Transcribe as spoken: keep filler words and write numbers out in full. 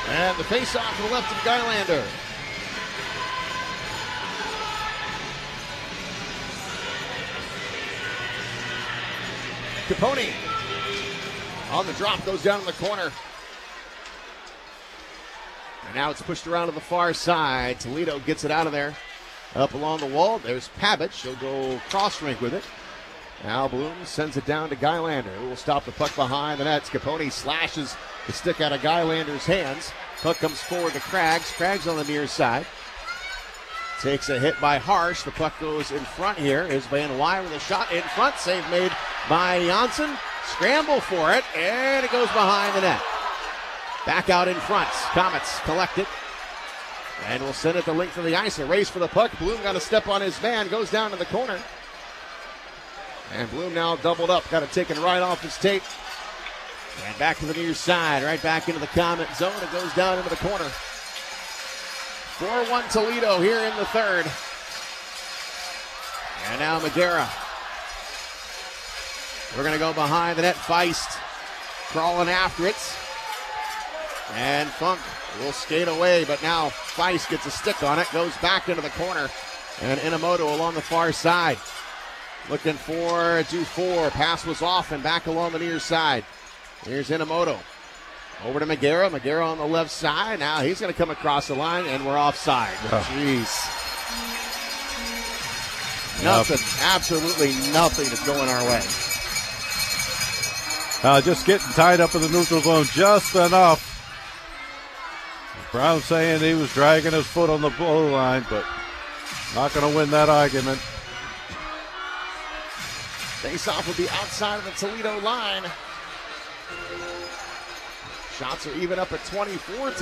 And the face-off to the left of Gylander. Capone on the drop, goes down in the corner. And now it's pushed around to the far side. Toledo gets it out of there. Up along the wall, there's Pavic. She'll go cross-rink with it. Now Bloom sends it down to Gylander, who will stop the puck behind the net. Capone slashes the stick out of Gylander's hands. Puck comes forward to Craggs. Craggs on the near side. Takes a hit by Harsh. The puck goes in front here. Is Van Wy with a shot in front. Save made by Janssen. Scramble for it, and it goes behind the net. Back out in front. Comets collect it. And will send it the length of the ice. A race for the puck. Bloom got a step on his man. Goes down to the corner. And Bloom now doubled up. Got it taken right off his tape. And back to the near side. Right back into the Comet zone. It goes down into the corner. four one Toledo here in the third. And now Madera. We're going to go behind the net. Feist crawling after it. And Funk will skate away, but now Feist gets a stick on it, goes back into the corner. And Inamoto along the far side. Looking for Dufour. Pass was off and back along the near side. Here's Inamoto. Over to Magera. Magera on the left side. Now he's going to come across the line, and we're offside. Jeez. Oh. Nothing, absolutely nothing is going our way. Uh, just getting tied up in the neutral zone just enough. Brown saying he was dragging his foot on the blue line, but not going to win that argument. Face-off will be outside of the Toledo line. Shots are even up at twenty-four.